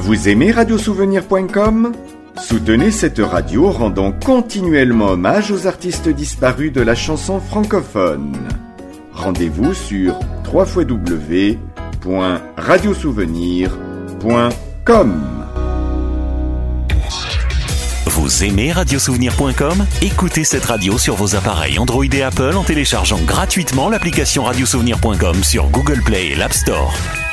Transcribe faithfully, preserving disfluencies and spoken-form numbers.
Vous aimez radiosouvenir point com ? Soutenez cette radio rendant continuellement hommage aux artistes disparus de la chanson francophone. Rendez-vous sur w w w point radiosouvenir point com. Vous aimez radiosouvenir point com ? Écoutez cette radio sur vos appareils Android et Apple en téléchargeant gratuitement l'application radiosouvenir point com sur Google Play et l'App Store.